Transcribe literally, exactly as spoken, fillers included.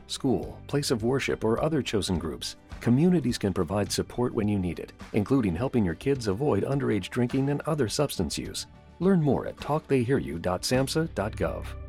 school, place of worship, or other chosen groups, communities can provide support when you need it, including helping your kids avoid underage drinking and other substance use. Learn more at talk they hear you dot samhsa dot gov.